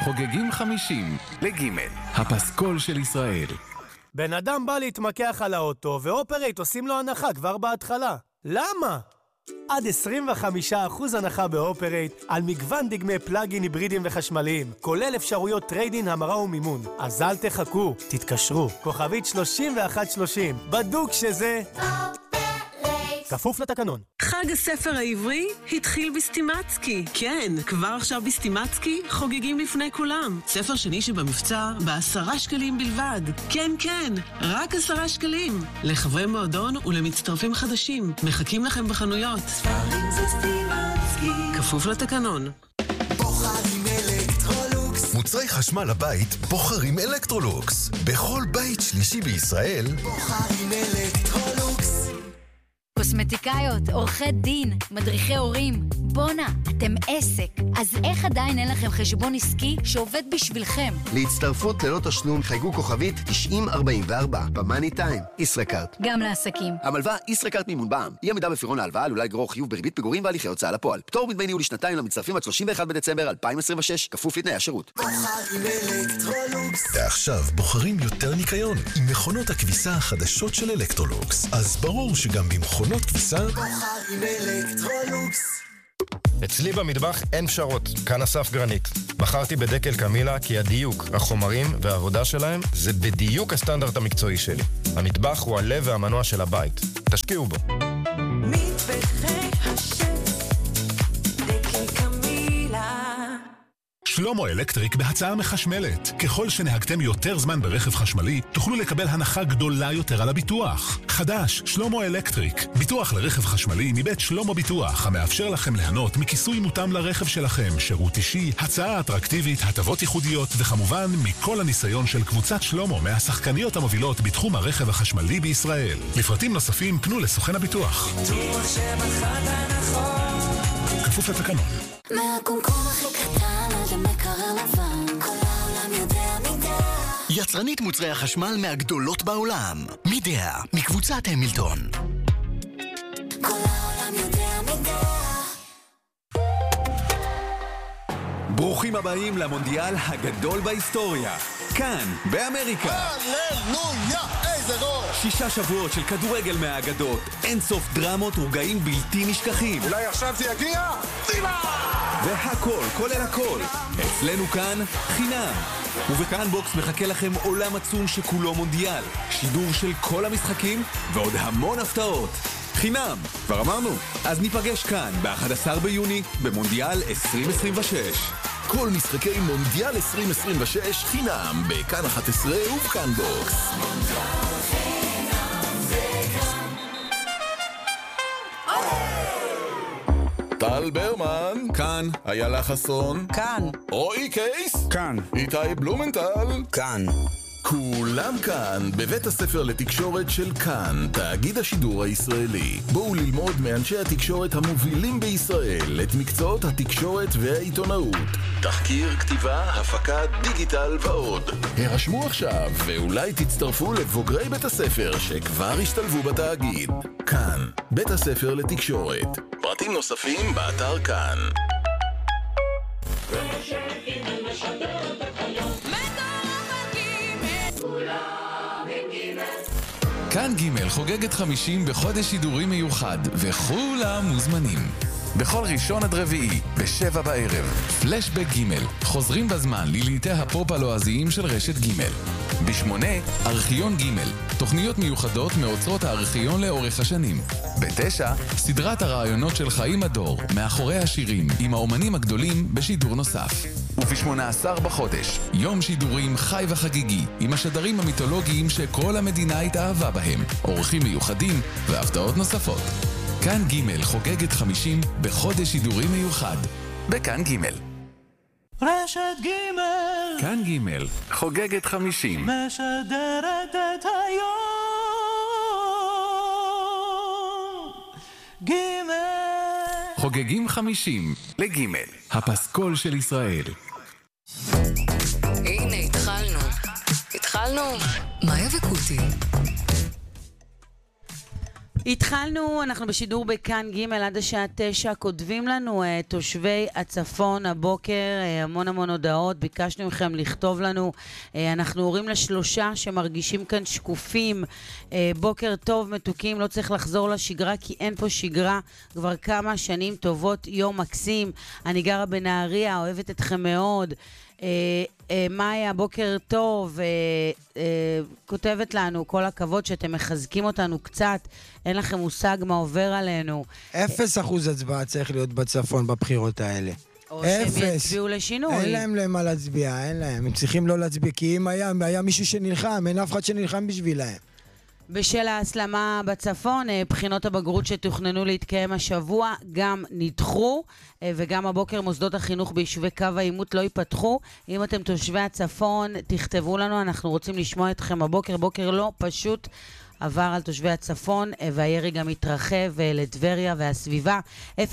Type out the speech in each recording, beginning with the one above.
חוגגים 50 לג' הפסקול של ישראל. בן אדם בא להתמקח על האוטו, ואופרייט עושים לו הנחה כבר בהתחלה. למה? עד 25% הנחה באופרייט על מגוון דגמי פלאגין היברידיים וחשמליים, כולל אפשרויות טריידין, המרה ומימון. אז אל תחכו, תתקשרו. כוכבית 3130, בדוק שזה כפוף לתקנון. חג הספר העברי התחיל בסטימצקי. כן, כבר עכשיו בסטימצקי חוגגים לפני כולם. ספר שני שבמבצע ב10 שקלים בלבד. כן, כן, רק 10 שקלים. לחברי מועדון ולמצטרפים חדשים. מחכים לכם בחנויות. ספרים זה סטימצקי. כפוף לתקנון. בוחרים אלקטרולוקס. מוצרי חשמל לבית בוחרים אלקטרולוקס. בכל בית שלישי בישראל בוחרים אלקטרולוקס. קוסמטיקאיות, עורכי דין, מדריכי הורים. בונה, אתם עסק. אז איך עדיין אין לכם חשבון עסקי שעובד בשבילכם? להצטרפות ללא תשלום חייגו כוכבית 9044 במאני טיים. ישראכרט. גם לעסקים. המלווה ישראכרט מימון בע"מ. אי עמידה בפירעון ההלוואה עלולה לגרור חיוב בריבית פיגורים והליכי הוצאה לפועל. פטור מדמי ניהול לשנתיים למצטרפים עד 31 בדצמבר 2026, כפוף לתנאי השירות. ועכשיו בוחרים יותר ניקיון עם מכונות הכביסה החדשות של אלקטרולוקס. אז ברור שגם במכונות כביסה בוחרים אלקטרולוקס. אצלי במטבח אין פשרות, כאן אסף גרנית. בחרתי בדקל קמילה כי הדיוק, החומרים והעבודה שלהם זה בדיוק הסטנדרט המקצועי שלי. המטבח הוא הלב והמנוע של הבית. תשקיעו בו. מטבחי השף, דקל קמילה. שלמה אלקטריק בהצעה מחשמלת. ככל שנהגתם יותר זמן ברכב חשמלי, תוכלו לקבל הנחה גדולה יותר על הביטוח. חדש, שלמה אלקטריק. ביטוח לרכב חשמלי מבית שלמה ביטוח, המאפשר לכם ליהנות מכיסוי מותאם לרכב שלכם, שירות אישי, הצעה אטרקטיבית, הטבות ייחודיות, וכמובן מכל הניסיון של קבוצת שלמה מהשחקניות המובילות בתחום הרכב החשמלי בישראל. לפרטים נוספים פנו לסוכן הביטוח. ביטוח שבחרת נכון. כפוף לתקנון. מהקומקום הכי קטן עד המקרר לבן, כל העולם יודע מידע. יצרנית מוצרי החשמל מהגדולות בעולם. מידע, מקבוצת המילטון. כל העולם יודע מידע. ברוכים הבאים למונדיאל הגדול בהיסטוריה. כאן, באמריקה. הללויה, איזה גול! 6 שבועות של כדורגל מהאגדות. אין סוף דרמות ורגעים בלתי נשכחים. אולי עכשיו זה יגיע? דימה! והכל, כולל הכל. אצלנו כאן, חינם. ובכאן בוקס מחכה לכם עולם עצום שכולו מונדיאל. שידור של כל המשחקים ועוד המון הפתעות. חינם, כבר אמרנו. אז ניפגש כאן ב-11 ביוני במונדיאל 2026. כל משחקי מונדיאל 2026 חינם בכאן 11 ובכאן בוקס. טל ברמן כאן, איילה חסון כאן, רועי קייס כאן, איתי בלומנטל כאן. כולם כאן בבית הספר לתקשורת של כאן, תאגיד השידור הישראלי. בואו ללמוד מאנשי התקשורת המובילים בישראל את מקצועות התקשורת והעיתונאות. תחקיר, כתיבה, הפקה, דיגיטל ועוד. הרשמו עכשיו ואולי תצטרפו לבוגרי בית הספר שכבר השתלבו בתאגיד. כאן, בית הספר לתקשורת. פרטים נוספים באתר כאן. כאן ג' חוגגת 50 בחודש שידורים מיוחד, וכולם מוזמנים. בכל ראשון עד רביעי, ב7 בערב, פלשבק ג' חוזרים בזמן לליטי הפופ הלועזיים של רשת ג'. ב8, ארכיון ג' תוכניות מיוחדות מאוצרות הארכיון לאורך השנים. ב9, סדרת הרעיונות של חיים הדור, מאחורי השירים, עם האומנים הגדולים בשידור נוסף. וב18 בחודש, יום שידורים חי וחגיגי, עם השדרים המיתולוגיים שכל המדינה התאהבה בהם, אורחים מיוחדים והפתעות נוספות. כאן ג' חוגגת 50 בחודש שידורים מיוחד. בכאן ג' רשת ג' כאן ג' חוגגת 50 משדרת את היום. ג' חוגגים 50 לג' הפסקול של ישראל. הנה, התחלנו. מאיה וקוטי. התחלנו, אנחנו בשידור בכאן ג' עד השעה 9, כותבים לנו תושבי הצפון הבוקר, המון הודעות, ביקשנו מכם לכתוב לנו, אנחנו הורים לשלושה שמרגישים כאן שקופים, בוקר טוב מתוקים, לא צריך לחזור לשגרה כי אין פה שגרה כבר כמה שנים טובות, יום מקסים, אני גרה בנהריה, אוהבת אתכם מאוד, מאיה, בוקר טוב, כותבת לנו, כל הכבוד שאתם מחזקים אותנו קצת, אין לכם מושג מה עובר עלינו. 0% הצבעה צריך להיות בצפון בבחירות האלה. או שהם יצביעו לשינוי. אין להם למה להצביע, אין להם. הם צריכים לא להצביע, כי אם היה מישהו שנלחם, אין אף אחד שנלחם בשבילהם. בשל ההסלמה בצפון, בחינות הבגרות שתוכננו להתקיים השבוע גם נדחו, וגם הבוקר מוסדות החינוך ביישובי קו העימות לא ייפתחו. אם אתם תושבי הצפון, תכתבו לנו, אנחנו רוצים לשמוע אתכם הבוקר. בוקר לא פשוט עבר על תושבי הצפון, והירי גם התרחב לטבריה והסביבה. 050-5151-605.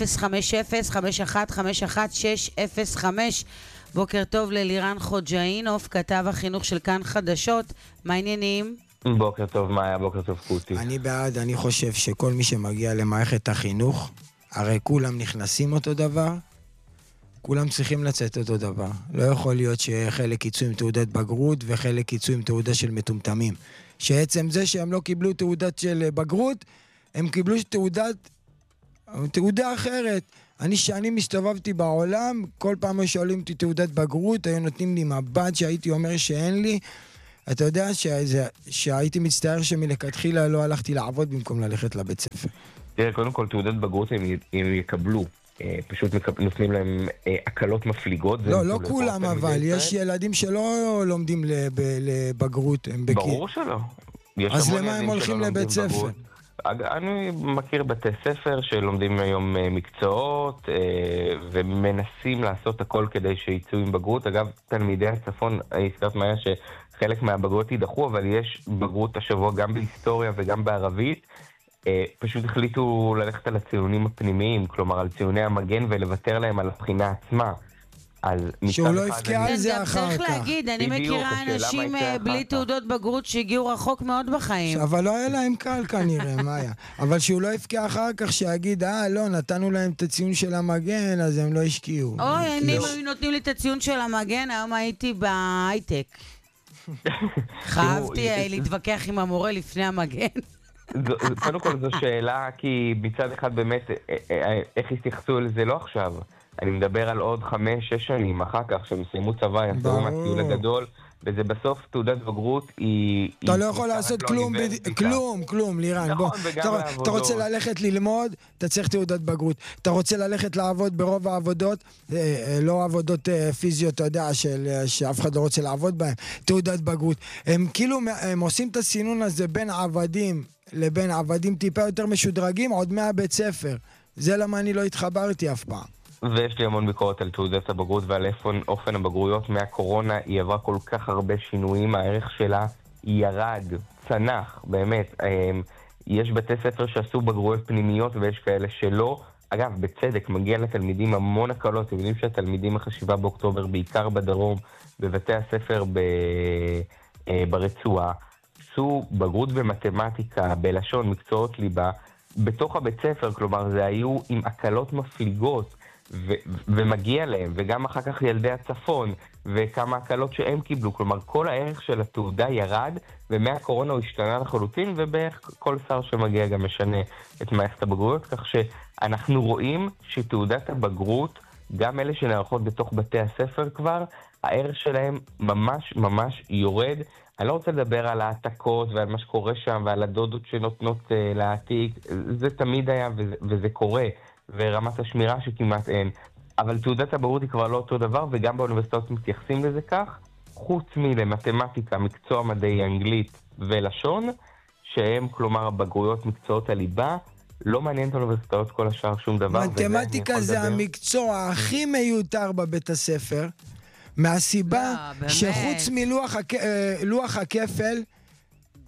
בוקר טוב ללירן חוג'אינוף, כתב החינוך של כאן חדשות. מה העניינים? בוקר טוב, מאיה, בוקר טוב, קוטי. אני בעד, אני חושב שכל מי שמגיע למערכת החינוך, הרי כולם נכנסים אותו דבר, כולם צריכים לצאת אותו דבר. לא יכול להיות שחלק יצאו עם תעודת בגרות וחלק יצאו עם תעודה של מטומטמים. שעצם זה שהם לא קיבלו תעודת של בגרות, הם קיבלו תעודה אחרת. שאני מסתובבתי בעולם, כל פעם שואלים אותי תעודת בגרות, היו נותנים לי מבט שהייתי אומר שאין לי. אתה יודע שהייתי מצטער שמלכתחילה לא הלכתי לעבוד במקום ללכת לבית ספר. תראה, קודם כל תעודת בגרות הם יקבלו, פשוט נותנים להם הקלות מפליגות. לא כולם, אבל יש ילדים שלא לומדים לבגרות. ברור שלא. אז למה הם הולכים לבית ספר? אני מכיר בתי ספר שלומדים היום מקצועות ומנסים לעשות הכל כדי שיצאו עם בגרות. אגב, תלמידי הצפון, הזכרת מאיה שחלק מהבגרות יידחו, אבל יש בגרות השבוע גם בהיסטוריה וגם בערבית. פשוט החליטו ללכת על הציונים הפנימיים, כלומר על ציוני המגן, ולוותר להם על הבחינה עצמה. שהוא לא יפקע על זה אחר כך. צריך להגיד, אני מכירה אנשים בלי תעודות בגרות שהגיעו רחוק מאוד בחיים. אבל לא היה להם קל כנראה, מאיה. אבל שהוא לא יפקע אחר כך, שיגיד, לא, נתנו להם את הציון של המגן, אז הם לא השקיעו. אוי, אני נותנים לי את הציון של המגן, היום הייתי בהייטק. חייבתי להתווכח עם המורה לפני המגן. קודם כל זו שאלה, כי מצד אחד באמת, איך יתייחסו לזה לא עכשיו? אני מדבר על עוד 5-6 שנים אחר כך, שהם סיימו צבא, יצאו מהטיול הגדול, וזה בסוף תעודת בגרות היא... אתה לא יכול לעשות כלום, לירן. אתה רוצה ללכת ללמוד, אתה צריך תעודת בגרות. אתה רוצה ללכת לעבוד ברוב העבודות, לא עבודות פיזיות, אתה יודע, שאף אחד לא רוצה לעבוד בהן, תעודת בגרות. הם כאילו, הם עושים את הסינון הזה בין עבדים לבין עבדים טיפה יותר משודרגים, עוד מהבית ספר. זה למה אני לא התחברתי אף פעם. ויש לי המון ביקורת על תעודת הבגרות ועל אופן הבגרויות מהקורונה. היא עברה כל כך הרבה שינויים, הערך שלה ירד, צנח, באמת. יש בתי ספר שעשו בגרויות פנימיות ויש כאלה שלא. אגב, בצדק, מגיע לתלמידים המון הקלות. אתם יודעים שהתלמידים החשיבה באוקטובר, בעיקר בדרום, בבתי הספר ברצועה, עשו בגרות במתמטיקה, בלשון, מקצועות ליבה, בתוך הבית ספר, כלומר, זה היו עם הקלות מפליגות, ומגיע להם, וגם אחר כך ילדי הצפון, וכמה הקלות שהם קיבלו, כלומר כל הערך של התעודה ירד, ומהקורונה הוא השתנה לחלוטין, ובערך כל שר שמגיע גם משנה את מערכת הבגרויות, כך שאנחנו רואים שתעודת הבגרות, גם אלה שנערכות בתוך בתי הספר כבר, הערך שלהם ממש ממש יורד. אני לא רוצה לדבר על העתקות ועל מה שקורה שם, ועל הדודות שנותנות להעתיק, זה תמיד היה וזה קורה. ורמת השמירה שכמעט אין. אבל תעודת הבגרות היא כבר לא אותו דבר, וגם באוניברסיטאות מתייחסים לזה כך, חוץ מלמתמטיקה, מקצוע מדעי אנגלית ולשון, שהם, כלומר, הבגרויות מקצועות הליבה, לא מעניין את האוניברסיטאות כל השאר שום דבר. מתמטיקה זה המקצוע הכי מיותר בבית הספר, מהסיבה שחוץ מלוח הכפל,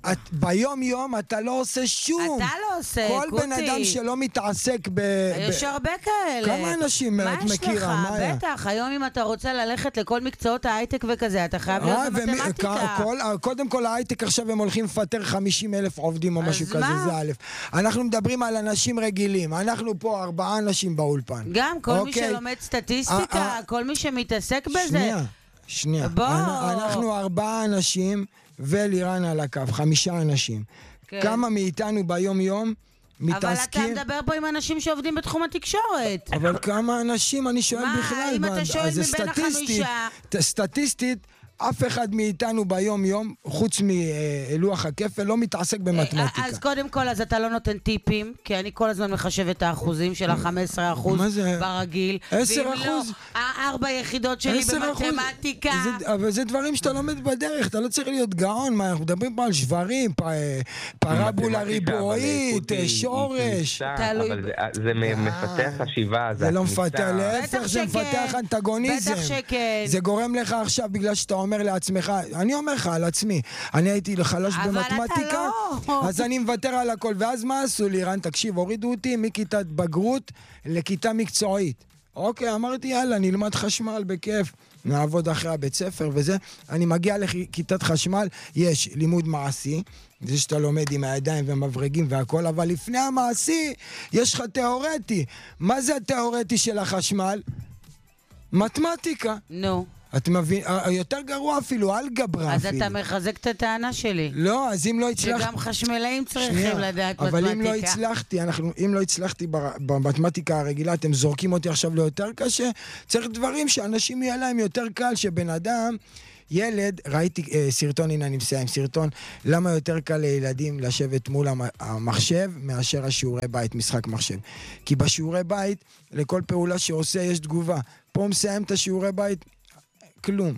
ביום יום אתה לא עושה שום. אתה לא עושה, כל קוטי. בן אדם שלא מתעסק יש הרבה כאלה. כמה אנשים את מכירה? מה יש לך? בטח, היום אם אתה רוצה ללכת לכל מקצועות ההייטק וכזה, אתה חייב להיות במתמטיקה. קודם כל ההייטק עכשיו הם הולכים לפטר 50,000 עובדים או משהו כזה, זה א'. אנחנו מדברים על אנשים רגילים, אנחנו פה 4 אנשים באולפן. גם כל מי שלומד סטטיסטיקה, כל מי שמתעסק בזה. שנייה. אנחנו 4 אנשים ולירן על הקו, 5 אנשים. כמה מאיתנו ביום יום מתעסקים... אבל אתה מדבר פה עם אנשים שעובדים בתחום התקשורת. אבל כמה אנשים, אני שואל בכלל. מה, אם אתה שואל מבין 5? סטטיסטית, אף אחד מאיתנו ביום יום, חוץ מלוח הכפל, לא מתעסק במתמטיקה. אז קודם כל, אז אתה לא נותן טיפים, כי אני כל הזמן מחשב את האחוזים של 15% ברגיל. 10%? ואם לא, 4 יחידות שלי במתמטיקה. אבל זה דברים שאתה לומד בדרך, אתה לא צריך להיות גאון, מה, אנחנו מדברים פה על שברים, פרבולה ריבועית, שורש. אבל זה מפתח חשיבה. זה לא מפתח, להפך, זה מפתח אנטגוניזם. בטח שכן. זה גורם לך עכשיו, בגלל שאתה אומר לעצמך, אני אומר לך על עצמי, אני הייתי חלש במתמטיקה, אז אני מוותר על הכל, ואז מה עשו לי, רן, תקשיב, הורידו אותי מכיתת בגרות לכיתה מקצועית. אוקיי, אמרתי, יאללה, נלמד חשמל בכיף, נעבוד אחרי הבית ספר וזה. אני מגיע לכיתת חשמל, יש לימוד מעשי, זה שאתה לומד עם הידיים ומברגים והכל, אבל לפני המעשי, יש לך תיאורטי. מה זה התיאורטי של החשמל? מתמטיקה. נו. את מבין, יותר גרוע אפילו, אלגברה אז אפילו. אתה מחזק את הטענה שלי. לא, אז אם לא הצלחתי... שגם חשמלאים צריכים לדעת מתמטיקה. אבל אם לא הצלחתי במתמטיקה הרגילה, אתם זורקים אותי עכשיו ליותר קשה, צריך דברים שאנשים יהיה להם יותר קל, שבן אדם... ילד, ראיתי סרטון, הנה אני מסיים, סרטון, למה יותר קל לילדים לשבת מול המחשב מאשר השיעורי בית, משחק מחשב. כי בשיעורי בית, לכל פעולה שעושה יש תגובה. פה הוא מסיים את השיעורי בית, כלום.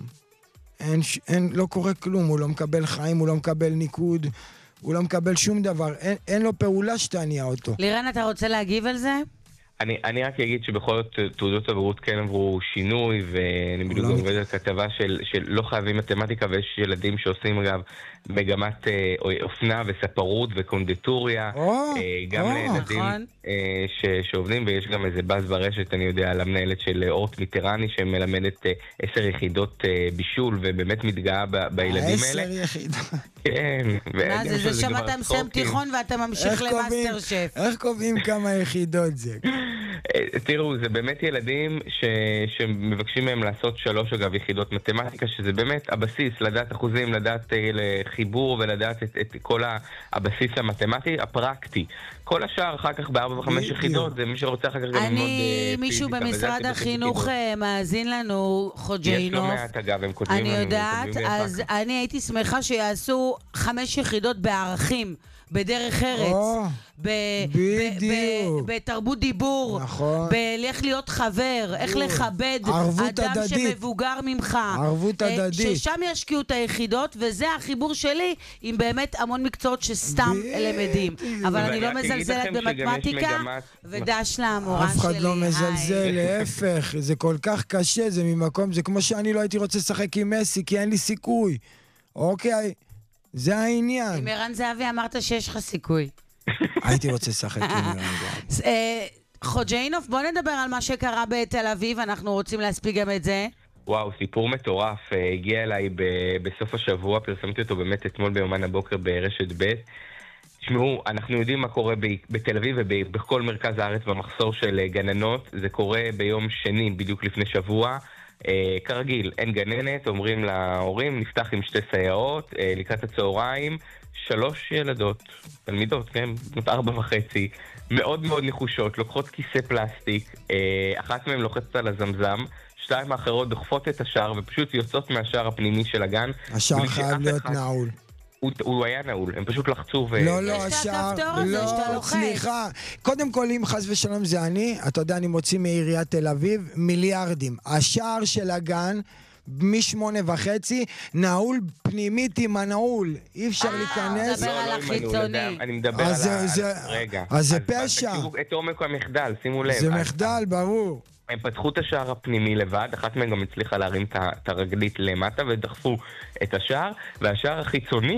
לא קורה כלום, הוא לא מקבל חיים, הוא לא מקבל ניקוד, הוא לא מקבל שום דבר, אין לו פעולה שתניע אותו. לירן, אתה רוצה להגיב על זה? אני רק אגיד שבכל זאת תעודות הבגרות כן עברו שינוי, ואני בדיוק עובד על כתבה של לא חייבים מתמטיקה, ויש ילדים שעושים אגב מגמת אופנה וספרות וקונדיטוריה, גם לילדים שעובדים, ויש גם איזה באז ברשת, אני יודע, על המנהלת של אורט מיטרני, שמלמדת 10 יחידות בישול, ובאמת מתגאה בילדים האלה. 10 יחידות. כן. מה זה? זה שם אתה מסיים תיכון ואתה ממשיך למאסטר שף. איך קובעים כמה יחידות זה? תראו, זה באמת ילדים שמבקשים מהם לעשות 3 אגב יחידות מתמטיקה, שזה באמת הבסיס, לדעת אחוזים, לדעת חיבור ולדעת את כל הבסיס המתמטי, הפרקטי. כל השאר אחר כך ב4 ו5 יחידות, זה מי שרוצה אחר כך גם ללמוד פיזיקה. מישהו במשרד החינוך מאזין לנו, חוג'יינוף. יש לא מעט אגב, הם כותבים לנו. אני יודעת, אז אני הייתי שמחה שיעשו 5 יחידות בערכים. בדרך ארץ, בתרבות דיבור, בלך להיות חבר, איך לכבד אדם שמבוגר ממך, ערבות הדדית, ששם ישקיעו את היחידות, וזה החיבור שלי עם באמת המון מקצועות שסתם למדים. אבל אני לא מזלזלת במתמטיקה, ודש למורה שלי. אף אחד לא מזלזל, להפך, זה כל כך קשה, זה ממקום, זה כמו שאני לא הייתי רוצה לשחק עם מסי, כי אין לי סיכוי. אוקיי, זה העניין. עם ערן זהבי אמרת שיש לך סיכוי. הייתי רוצה לשחק עם ערן זהבי. חוג'יינוף, בוא נדבר על מה שקרה בתל אביב, אנחנו רוצים להספיק גם את זה. וואו, סיפור מטורף, הגיע אליי בסוף השבוע, פרסמתי אותו באמת אתמול ביומן הבוקר ברשת ב'. תשמעו, אנחנו יודעים מה קורה בתל אביב ובכל מרכז הארץ במחסור של גננות, זה קורה ביום שני, בדיוק לפני שבוע. כרגיל, אין גננת, אומרים להורים, נפתח עם 2 סייעות, לקראת הצהריים, 3 ילדות, תלמידות, כן, 4.5, מאוד מאוד נחושות, לוקחות כיסא פלסטיק, אחת מהן לוחצת על הזמזם, 2 האחרות דוחפות את השער ופשוט יוצאות מהשער הפנימי של הגן. השער חייב להיות נעול. הוא היה נעול, הם פשוט לחצו לא, השער, לא, סליחה. קודם כל, אם חס ושלום זה אני, אתה יודע, אני מוציא מעיריית תל אביב מיליארדים. השער של הגן, מ8:30, נעול פנימית עם הנעול. אי אפשר להיכנס. מדבר על החיצוני. אני מדבר על רגע. אז זה פשע. את עומק המחדל, שימו לב. זה מחדל, ברור. הם פתחו את השער הפנימי לבד, אחת מהם גם הצליחה להרים את הרגלית למטה ודחפו את השער, והשער החיצוני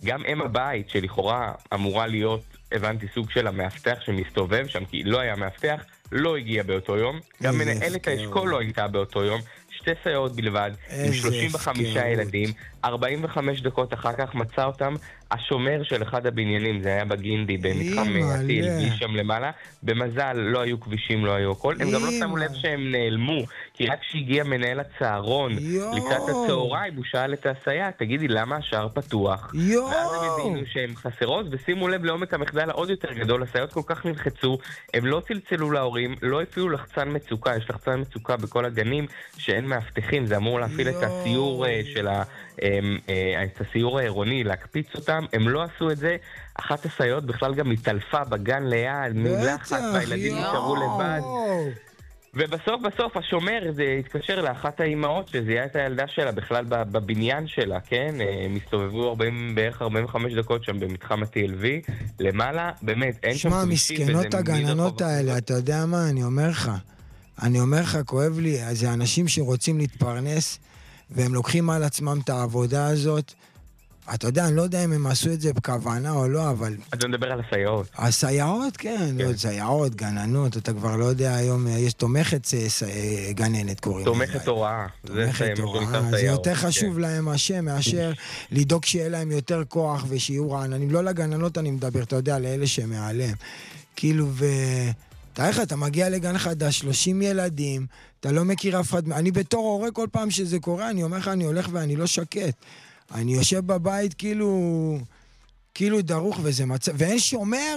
גם אם הבית שלכאורה אמורה להיות, הבנתי, סוג של המאבטח שמסתובב שם, כי לא היה מאבטח, לא הגיע באותו יום. גם מנהלת האשכול לא הייתה באותו יום. 2 סייעות בלבד, עם 35 ילדים, 45 דקות אחר כך מצא אותם השומר של אחד הבניינים, זה היה בגינדי, במתחם הטיל, שם למעלה. במזל, לא היו כבישים, לא היו הכל. הם גם לא שמו לב שהם נעלמו, כי רק כשהגיע מנהל הצהרון, לקראת הצהריים, הוא שאל את הסייעת, תגידי, למה השער פתוח? ואז הם הבינו שהם חסרות, ושימו לב לעומק המחדל העוד יותר גדול, הסייעות כל כך נלחצו, הם לא צלצלו להורים, לא הפעילו לחצן מצוקה, יש לחצן מצוקה בכל הגנים שאין מאבטחים, זה אמור להפעיל את הסיור של את הסיור העירוני, להקפיץ אותם, הם לא עשו את זה. אחת הסייעות בכלל גם התעלפה בגן ליד, מלחץ, והילדים נשארו לבד. ובסוף השומר זה התקשר לאחת האימהות שזיהה את הילדה שלה בכלל בבניין שלה, כן? הם הסתובבו בערך 45 דקות שם במתחם ה-TLV, למעלה, באמת, אין שם כבישים. שמע, מסכנות הגננות האלה, אתה יודע מה? אני אומר לך, כואב לי, זה אנשים שרוצים להתפרנס, והם לוקחים על עצמם את העבודה הזאת. אתה יודע, אני לא יודע אם הם עשו את זה בכוונה או לא, אבל... אתה מדבר על הסייעות. הסייעות, כן. לא, סייעות, גננות, אתה כבר לא יודע, היום יש תומכת גננת קוראים. תומכת הוראה. תומכת הוראה. זה יותר חשוב להם השם, מאשר לדאוג שיהיה להם יותר כוח ושיהיו רעננים. לא לגננות אני מדבר, אתה יודע, לאלה שמעליהם. כאילו, אתה מגיע לגן חדש, 30 ילדים, אתה לא מכיר אף אחד... אני בתור הורה כל פעם שזה קורה, אני אומר לך, אני הולך ואני לא שקט. אני יושב בבית כאילו דרוך וזה מצב, ואין שומר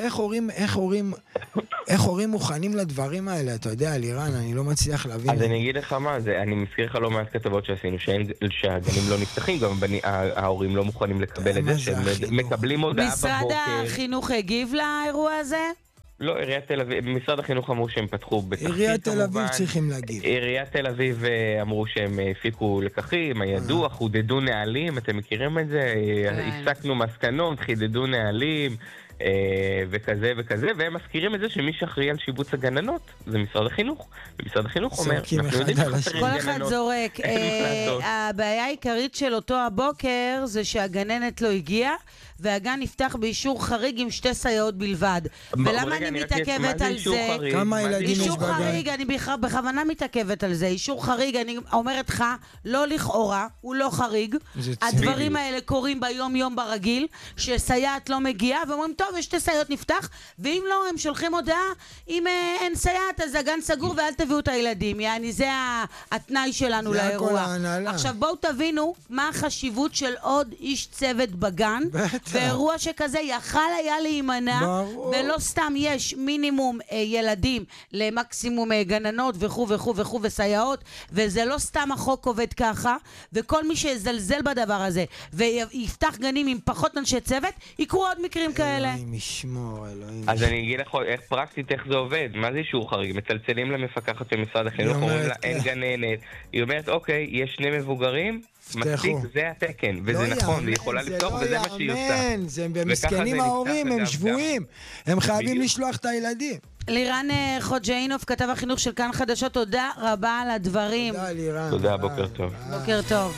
איך הורים מוכנים לדברים האלה, אתה יודע, לירן, אני לא מצליח להבין. אז אני אגיד לך מה, אני מזכיר לך לא מעט כתבות שעשינו, שהגנים לא נפתחים, גם ההורים לא מוכנים לקבל את זה, שהם מקבלים הודעה בבוקר. משרד החינוך הגיב לאירוע הזה? לא, עיריית תל אביב, משרד החינוך אמרו שהם פתחו בתחתית. עיריית תל אביב צריכים להגיב. עיריית תל אביב אמרו שהם הפיקו לקחים, הידוע, חודדו נהלים, אתם מכירים את זה? הפסקנו מסקנות, חידדו נהלים, וכזה וכזה, והם מזכירים את זה שמי שאחראי על שיבוץ הגננות זה משרד החינוך. ומשרד החינוך אומר, אנחנו יודעים שחסרים גננות. כל אחד זורק. הבעיה העיקרית של אותו הבוקר זה שהגננת לא הגיעה, והגן נפתח באישור חריג עם 2 סייעות בלבד. ולמה אני מתעכבת על זה? כמה ילדים יש בגן? אישור חריג, אני בכוונה מתעכבת על זה. אישור חריג, אני אומרת לך, לא לכאורה, הוא לא חריג. הדברים האלה קורים ביום יום ברגיל, שסייעת לא מגיעה, ואומרים, טוב, יש 2 סייעות נפתח, ואם לא, הם שולחים הודעה, אם אין סייעת, אז הגן סגור ואל תביאו את הילדים. יעני, זה התנאי שלנו לאירוע. עכשיו בואו תבינו מה החשיבות של עוד איש צוות בגן, באירוע שכזה יכל היה להימנע, ולא סתם יש מינימום ילדים למקסימום גננות וכו' וכו' וכו' וסייעות, וזה לא סתם החוק עובד ככה, וכל מי שיזלזל בדבר הזה ויפתח גנים עם פחות אנשי צוות, יקרו עוד מקרים כאלה. אלוהים ישמור, אלוהים. אז אני אגיד לך איך פרקטית איך זה עובד. מה זה אישור חריג? מצלצלים למפקחת של משרד החינוך, אומרים לה אין גננת, היא אומרת אוקיי, יש 2 מבוגרים, מספיק, זה התקן, וזה נכון, היא יכולה לפתוח, וזה מה שהיא עושה. זה במסכנים ההורים, הם שבויים, הם חייבים לשלוח את הילדים. לירן חוג'אינוב, כתב החינוך של כאן חדשות, תודה רבה על הדברים. תודה לירן. תודה, בוקר טוב. בוקר טוב.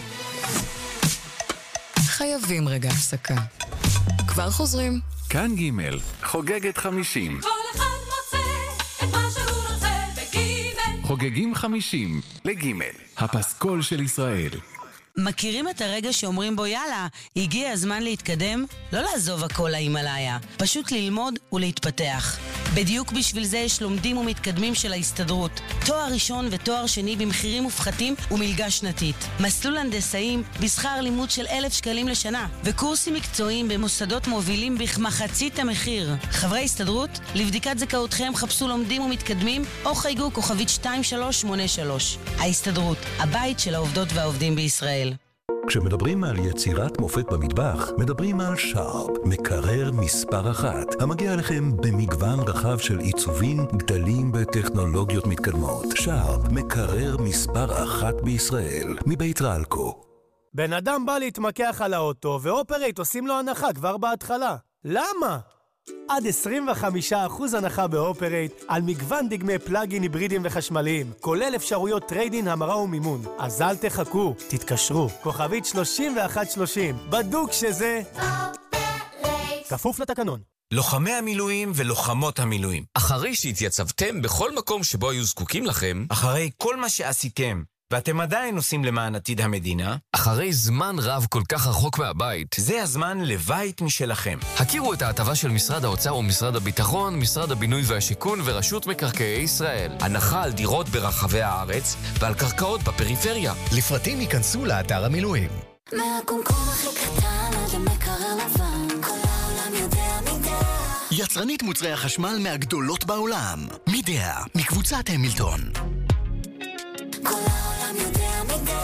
חייבים רגע הפסקה. כבר חוזרים. כאן ג' חוגגת 50. כל אחד מוצא את מה שהוא רוצה בג' חוגגים 50 לג' הפסקול של ישראל. מכירים את הרגע שאומרים בו יאללה, הגיע הזמן להתקדם? לא לעזוב הכל להימלאיה, פשוט ללמוד ולהתפתח. בדיוק בשביל זה יש לומדים ומתקדמים של ההסתדרות. תואר ראשון ותואר שני במחירים מופחתים ומלגה שנתית. מסלול הנדסאים בשכר לימוד של 1,000 שקלים לשנה. וקורסים מקצועיים במוסדות מובילים בכמחצית המחיר. חברי הסתדרות, לבדיקת זכאותכם חפשו לומדים ומתקדמים או חייגו כוכבית 2383. ההסתדרות, הבית של העובדות והעובדים בישראל. כשמדברים על יצירת מופת במטבח, מדברים על שרפ, מקרר מספר 1, המגיע לכם במגוון רחב של עיצובים, גדלים בטכנולוגיות מתקדמות. שרפ, מקרר מספר 1 בישראל, מבית רלקו. בן אדם בא להתמקח על האוטו, ואופרייט עושים לו הנחה כבר בהתחלה. למה? עד 25% הנחה באופרייט על מגוון דגמי פלאגין היברידיים וחשמליים, כולל אפשרויות טריידין, המרה ומימון. אז אל תחכו, תתקשרו. כוכבית 3130, בדוק שזה אופרייט. כפוף לתקנון. לוחמי המילואים ולוחמות המילואים, אחרי שהתייצבתם בכל מקום שבו היו זקוקים לכם, אחרי כל מה שעשיתם, ואתם עדיין עושים למען עתיד המדינה, אחרי זמן רב כל כך רחוק מהבית, זה הזמן לבית משלכם. הכירו את ההטבה של משרד האוצר ומשרד הביטחון, משרד הבינוי והשיכון ורשות מקרקעי ישראל. הנחה על דירות ברחבי הארץ ועל קרקעות בפריפריה. לפרטים ייכנסו לאתר המילואים. מהקומקום הכי קטן עד המקרר לבן, כל העולם יודע מידע. יצרנית מוצרי החשמל מהגדולות בעולם. מידע, מקבוצת המילטון. כל העולם יודע מידע.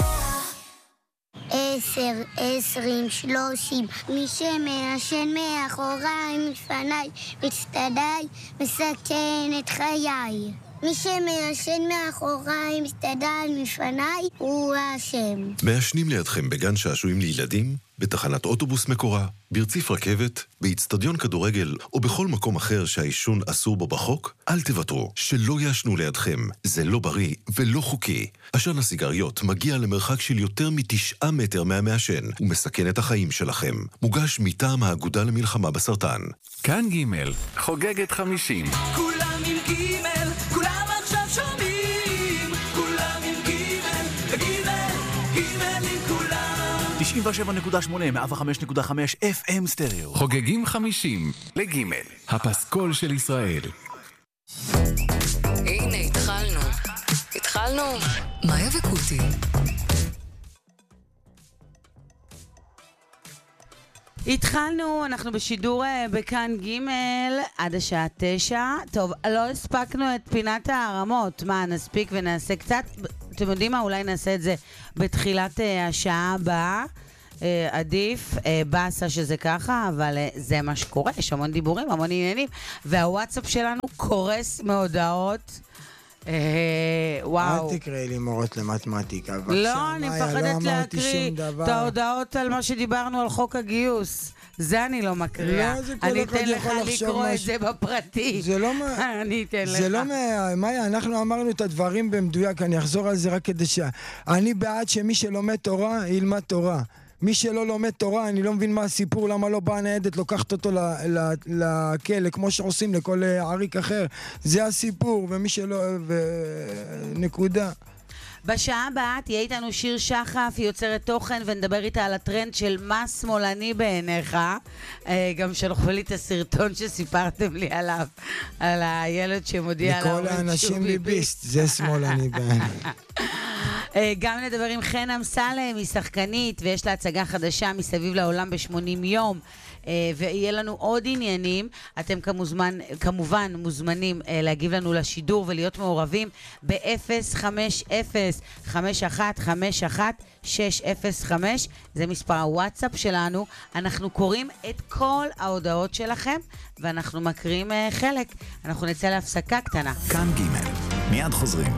10, 20, 30, מי שמעשן מאחוריי, מפניי, מצטדיי, מסכן את חיי. מי שמעשן מאחוריי, מצטדיי, מפניי, הוא האשם. מעשנים לידכם בגן שעשועים לילדים, בתחנת אוטובוס מקורה, ברציף רכבת, באצטדיון כדורגל או בכל מקום אחר שהעישון אסור בו בחוק, אל תוותרו, שלא יעשנו לידכם. זה לא בריא ולא חוקי. עשן הסיגריות מגיע למרחק של יותר מ9 מטר מהמעשן ומסכן את החיים שלכם. מוגש מטעם האגודה למלחמה בסרטן. כאן ג' חוגגת 50. כולם עם גימל, כולם עכשיו שומעים. כולם עם גימל, וגימל, גימל עם כולם. 97.8, 105.5 FM סטריאו. חוגגים 50 לג' הפסקול של ישראל. הנה, התחלנו. מאיה וקוטי. התחלנו, אנחנו בשידור בכאן ג' עד השעה 9. טוב, לא הספקנו את פינת הערמות. מה, נספיק ונעשה קצת? אתם יודעים מה? אולי נעשה את זה בתחילת השעה הבאה. עדיף, בסה שזה ככה, אבל זה מה שקורה. יש המון דיבורים, המון עניינים. והוואטסאפ שלנו קורס מהודעות. וואו. אל תקראי לי מורות למתמטיקה. לא, אני מפחדת להקריא את ההודעות על מה שדיברנו על חוק הגיוס. זה אני לא מקריאה. אני אתן לך לקרוא את זה בפרטי. זה לא אני אתן לך. זה לא מאיה, אנחנו אמרנו את הדברים במדויק, אני אחזור על זה רק כדי אני בעד שמי שלומד תורה, ילמד תורה. מי שלא לומד תורה, אני לא מבין מה הסיפור, למה לא באה ניידת, לוקחת אותו לכלא, כמו שעושים לכל עריק אחר. זה הסיפור, ומי שלא... נקודה. בשעה הבאה תהיה איתנו שיר שחף, היא יוצרת תוכן, ונדבר איתה על הטרנד של מה שמאלני בעיניך. גם שלחו לי את הסרטון שסיפרתם לי עליו, על הילד שמודיע על לכל האנשים ביביסט, זה שמאלני בעיניך. גם נדבר עם חן אמסלם, היא שחקנית, ויש לה הצגה חדשה מסביב לעולם ב80 יום. ויהיה לנו עוד עניינים. אתם כמובן מוזמנים להגיב לנו לשידור ולהיות מעורבים ב-050-5151-605. זה מספר הוואטסאפ שלנו. אנחנו קוראים את כל ההודעות שלכם ואנחנו מקריאים חלק. אנחנו נצא להפסקה קטנה. כאן ג' מיד חוזרים.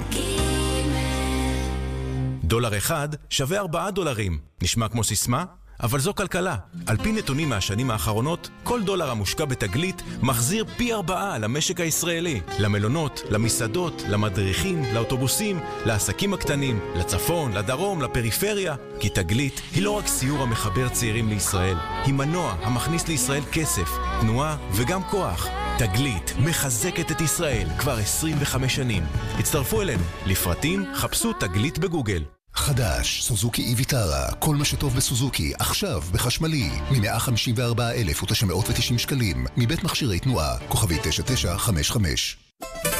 דולר אחד שווה 4 דולרים. נשמע כמו סיסמה? אבל זו כלכלה. על פי נתונים מהשנים האחרונות, כל דולר המושקע בתגלית מחזיר פי 4 למשק הישראלי. למלונות, למסעדות, למדריכים, לאוטובוסים, לעסקים הקטנים, לצפון, לדרום, לפריפריה. כי תגלית היא לא רק סיור המחבר צעירים לישראל, היא מנוע המכניס לישראל כסף, תנועה וגם כוח. תגלית מחזקת את ישראל כבר 25 שנים. הצטרפו אלינו. לפרטים חפשו תגלית בגוגל. חדש, סוזוקי ויטרה, כל מה שטוב בסוזוקי, עכשיו בחשמלי, מ-154,990 שקלים, מבית מכשירי תנועה, כוכבי 9955.